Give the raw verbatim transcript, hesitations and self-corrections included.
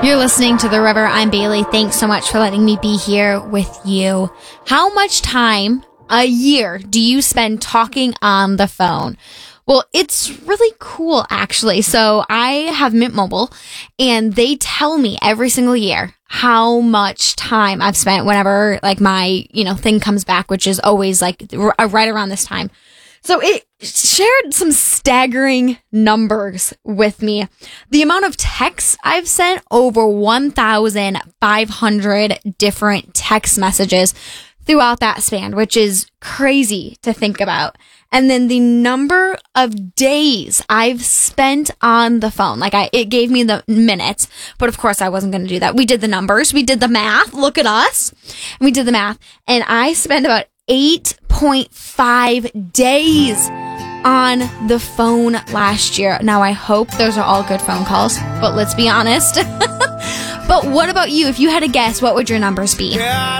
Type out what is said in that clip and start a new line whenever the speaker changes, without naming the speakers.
You're listening to The River. I'm Bailey. Thanks so much for letting me be here with you. How much time a year do you spend talking on the phone? Well, it's really cool, actually. So I have Mint Mobile, and they tell me every single year how much time I've spent whenever, like, my, you know, thing comes back, which is always, like, r- right around this time. So it shared some staggering numbers with me. The amount of texts I've sent, over one thousand five hundred different text messages throughout that span, which is crazy to think about. And then the number of days I've spent on the phone. Like, I, it gave me the minutes, but of course I wasn't going to do that. We did the numbers. We did the math. Look at us. We did the math. And I spent about eight point five days on the phone last year. Now, I hope those are all good phone calls, but let's be honest. But what about you? If you had to guess, what would your numbers be?
Yeah,